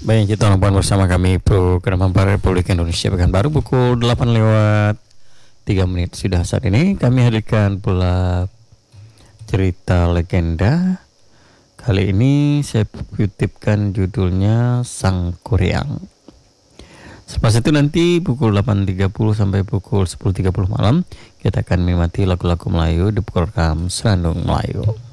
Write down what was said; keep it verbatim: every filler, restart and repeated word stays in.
Baik, kita nomor bersama kami program Hampar Republik Indonesia Pekanbaru pukul delapan lewat tiga menit. Sudah saat ini kami hadirkan pula cerita legenda. Kali ini saya kutipkan judulnya Sang Kuryang. Selepas itu nanti pukul delapan tiga puluh sampai pukul sepuluh tiga puluh malam kita akan menikmati lagu-lagu Melayu di program Serandung Melayu.